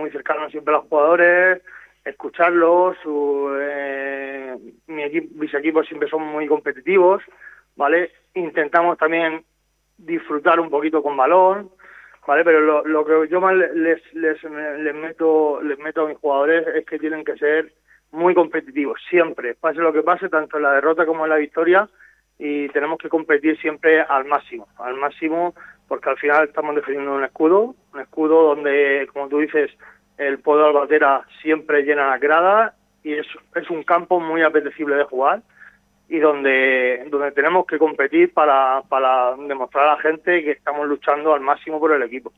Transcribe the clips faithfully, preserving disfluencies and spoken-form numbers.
muy cercano siempre a los jugadores, escucharlos. Su, eh, mi equipo, mis equipos siempre son muy competitivos, ¿vale? Intentamos también disfrutar un poquito con balón, ¿vale? Pero lo, lo que yo más les, les, les, meto, les meto a mis jugadores es que tienen que ser muy competitivos, siempre, pase lo que pase, tanto en la derrota como en la victoria, y tenemos que competir siempre al máximo, al máximo, porque al final estamos defendiendo un escudo, un escudo donde, como tú dices, el Pozo de Albatera siempre llena las gradas y es, es un campo muy apetecible de jugar y donde donde tenemos que competir para, para demostrar a la gente que estamos luchando al máximo por el equipo.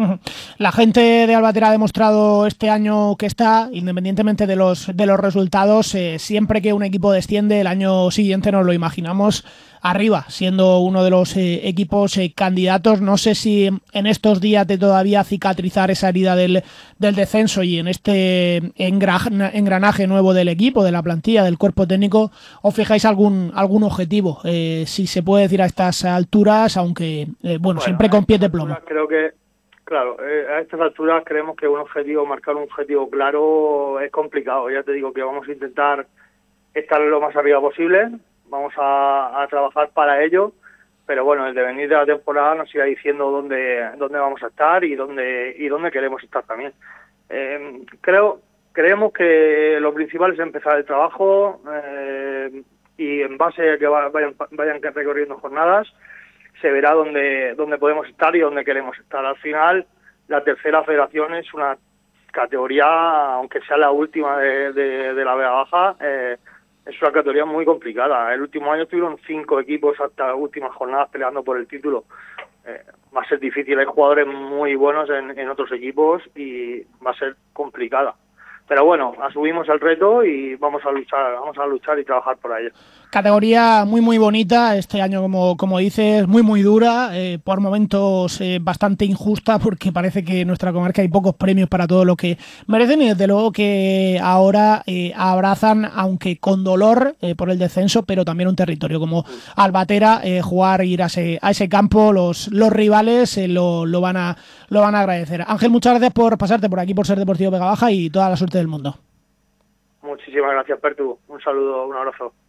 La gente de Albatera ha demostrado este año que está, independientemente de los de los resultados, eh, siempre que un equipo desciende, el año siguiente nos lo imaginamos arriba, siendo uno de los eh, equipos eh, candidatos. No sé si en estos días de todavía cicatrizar esa herida del, del descenso y en este engra- engranaje nuevo del equipo, de la plantilla, del cuerpo técnico, os fijáis algún algún objetivo, eh, si se puede decir a estas alturas, aunque, eh, bueno, bueno, siempre con pies de plomo. Creo que Claro, eh, a estas alturas creemos que un objetivo, marcar un objetivo claro es complicado. Ya te digo que vamos a intentar estar lo más arriba posible, vamos a, a trabajar para ello, pero bueno, el devenir de la temporada nos irá diciendo dónde dónde vamos a estar y dónde y dónde queremos estar también. Eh, creo creemos que lo principal es empezar el trabajo eh, y en base a que vayan vayan recorriendo jornadas se verá dónde, dónde podemos estar y dónde queremos estar. Al final, la tercera federación es una categoría, aunque sea la última de, de, de la Vega Baja, eh, es una categoría muy complicada. El último año tuvieron cinco equipos hasta las últimas jornadas peleando por el título. Eh, va a ser difícil, hay jugadores muy buenos en, en otros equipos y va a ser complicada. Pero bueno, asumimos el reto y vamos a luchar, vamos a luchar y trabajar por ello. Categoría muy muy bonita este año, como, como dices, muy muy dura, eh, por momentos eh, bastante injusta, porque parece que en nuestra comarca hay pocos premios para todo lo que merecen y desde luego que ahora eh, abrazan, aunque con dolor eh, por el descenso, pero también un territorio como Albatera, eh, jugar, ir a ese, a ese campo, los, los rivales eh, lo, lo, van a, lo van a agradecer. Ángel, muchas gracias por pasarte por aquí, por ser Deportivo Vega Baja y toda la suerte del mundo. Muchísimas gracias, Pertu. Un saludo, un abrazo.